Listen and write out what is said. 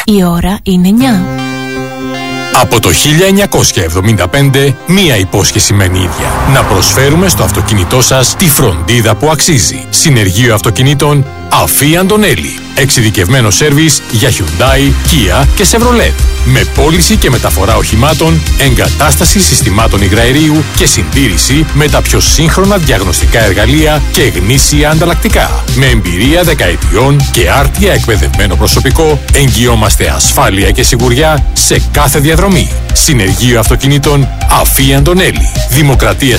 Η ώρα είναι 9. Από το 1975, μία υπόσχεση μένει ίδια. Να προσφέρουμε στο αυτοκίνητό σας τη φροντίδα που αξίζει. Συνεργείο αυτοκινήτων Αφή Αντωνέλη. Εξειδικευμένο σέρβις για Hyundai, Kia και Chevrolet. Με πώληση και μεταφορά οχημάτων, εγκατάσταση συστημάτων υγραερίου και συντήρηση με τα πιο σύγχρονα διαγνωστικά εργαλεία και γνήσια ανταλλακτικά. Με εμπειρία δεκαετιών και άρτια εκπαιδευμένο προσωπικό, εγγυόμαστε ασφάλεια και σιγουριά σε κάθε διαδρομή. Συνεργείο αυτοκινήτων Αφή Αντωνέλη. Δημοκρατία